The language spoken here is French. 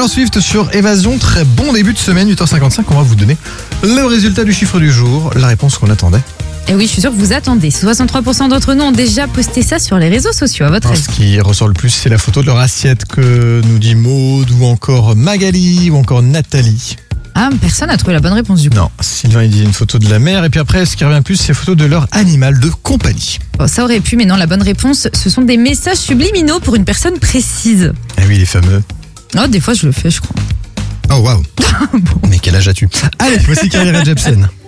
Taylor Swift sur Évasion, très bon début de semaine, 8h55, on va vous donner le résultat du chiffre du jour, la réponse qu'on attendait. Et oui, je suis sûre que vous attendez. 63% d'entre nous ont déjà posté ça sur les réseaux sociaux, à votre avis. Ce qui ressort le plus, c'est la photo de leur assiette que nous dit Maud, ou encore Magali, ou encore Nathalie. Ah, personne n'a trouvé la bonne réponse du coup. Non, Sylvain il dit une photo de la mer, et puis après, ce qui revient le plus, c'est la photo de leur animal de compagnie. Bon, ça aurait pu, mais non, la bonne réponse, ce sont des messages subliminaux pour une personne précise. Ah oui, les fameux. Oh, des fois, je le fais, je crois. Oh waouh. Mais quel âge as-tu? Allez, voici Carly Rae Jepsen.